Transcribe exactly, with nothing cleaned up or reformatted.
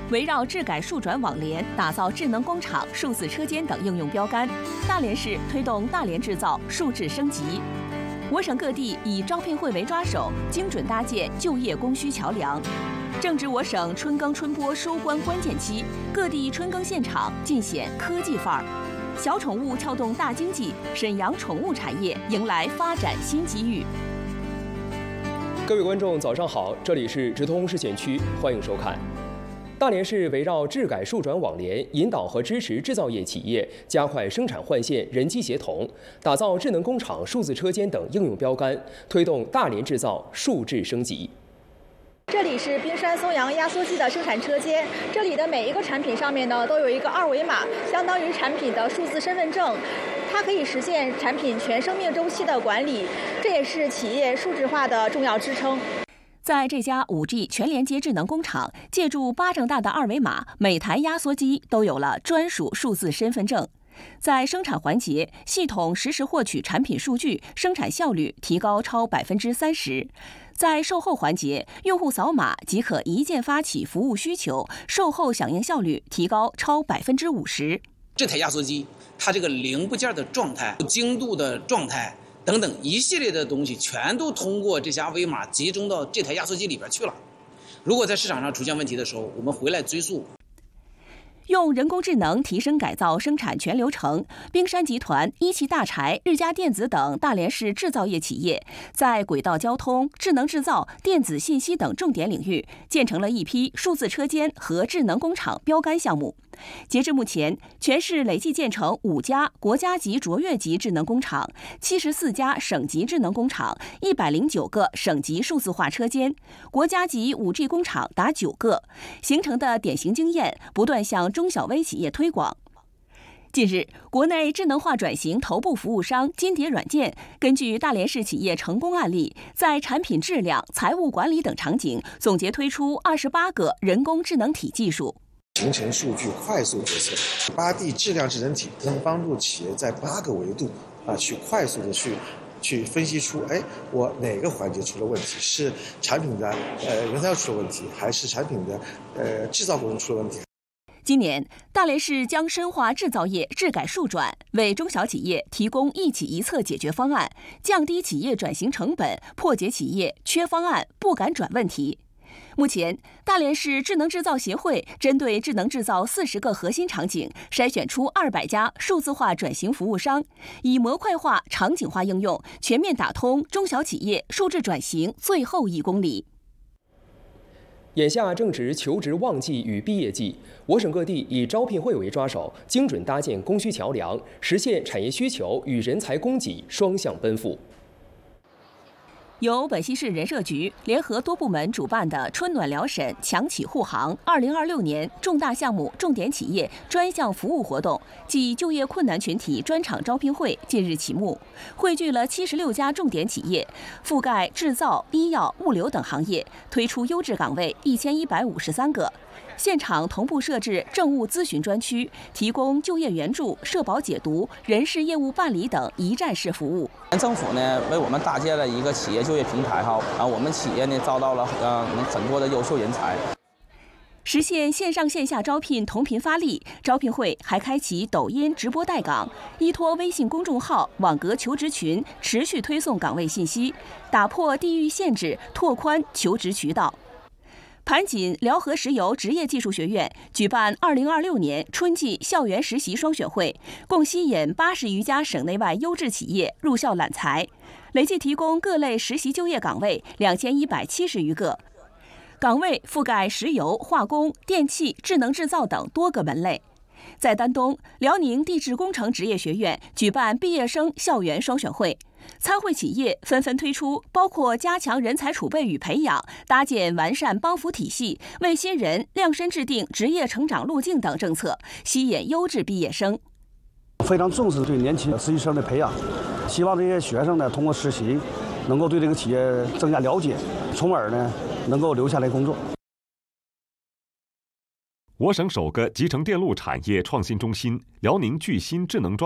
围绕智改数转网联，打造智能工厂、数字车间等应用标杆。大连市推动大连制造数智升级。我省各地以招聘会为抓手，精准搭建就业供需桥梁。正值我省春耕春播收官关键期，各地春耕现场尽显科技范儿。小宠物撬动大经济，沈阳宠物产业迎来发展新机遇。 各位观众，早上好，这里是直通市县区，欢迎收看。大连市围绕智改数转网联，引导和支持制造业企业加快生产换线、人机协同，打造智能工厂、数字车间等应用标杆，推动大连制造数智升级。 这里是冰山松阳压缩机的生产车间，这里的每一个产品上面呢都有一个二维码，相当于产品的数字身份证，它可以实现产品全生命周期的管理，这也是企业数字化的重要支撑。 在这家 五 G 全连接智能工厂，借助巴掌大的二维码，每台压缩机都有了专属数字身份证。在生产环节，系统实时获取产品数据，生产效率提高超百分之三十。在售后环节，用户扫码即可一键发起服务需求，售后响应效率提高超百分之五十。 这台压缩机，它这个零部件的状态、精度的状态等等一系列的东西，全都通过这些二维码集中到这台压缩机里边去了。如果在市场上出现问题的时候，我们回来追溯。 用人工智能提升改造生产全流程，冰山集团、一汽大柴、日家电子等大连市制造业企业在轨道交通、智能制造、电子信息等重点领域建成了一批数字车间和智能工厂标杆项目。截至目前，全市累计建成五家国家级卓越级智能工厂，七十四家省级智能工厂，一百零九个省级数字化车间，国家级 五 G 工厂达九个，形成的典型经验不断向中小微企业推广。近日，国内智能化转型头部服务商金蝶软件根据大连市企业成功案例，在产品质量、财务管理等场景总结推出二十八个人工智能体技术。 形成数据快速决策，八 D 质量智能体能帮助企业在八个维度啊去快速的去去分析出，哎，我哪个环节出了问题，是产品的呃原材料出了问题，还是产品的呃制造过程出了问题。 今年，大连市将深化制造业智改数转，为中小企业提供一企一策解决方案，降低企业转型成本，破解企业缺方案、不敢转问题。目前，大连市智能制造协会针对智能制造四十个核心场景，筛选出二百家数字化转型服务商，以模块化、场景化应用，全面打通中小企业数字转型最后一公里。 眼下正值求职旺季与毕业季，我省各地以招聘会为抓手，精准搭建供需桥梁，实现产业需求与人才供给双向奔赴。 由本溪市人社局联合多部门主办的春暖辽沈强企护航二零二六年重大项目重点企业专项服务活动暨就业困难群体专场招聘会近日启幕，汇聚了七十六家重点企业，覆盖制造、医药、物流等行业，推出优质岗位一千一百五十三个。现场同步设置政务咨询专区，提供就业援助、社保解读、人事业务办理等一站式服务。 政府呢为我们搭建了一个企业就业平台哈，然后我们企业呢招到了呃很多的优秀人才。 实现线上线下招聘同频发力，招聘会还开启抖音直播带岗，依托微信公众号、网格求职群，持续推送岗位信息，打破地域限制，拓宽求职渠道。盘锦辽河石油职业技术学院举办二零二六年春季校园实习双选会，共吸引八十余家省内外优质企业入校揽才，累计提供各类实习就业岗位两千一百七十余个，岗位覆盖石油、化工、电气、智能制造等多个门类。在丹东，辽宁地质工程职业学院举办毕业生校园双选会，参会企业纷纷推出包括加强人才储备与培养、搭建完善帮扶体系、为新人量身制定职业成长路径等政策，吸引优质毕业生。 非常重视对年轻实习生的培养，希望这些学生呢通过实习，能够对这个企业增加了解，从而呢能够留下来工作。 我省首个集成电路产业创新中心——辽宁巨新智能装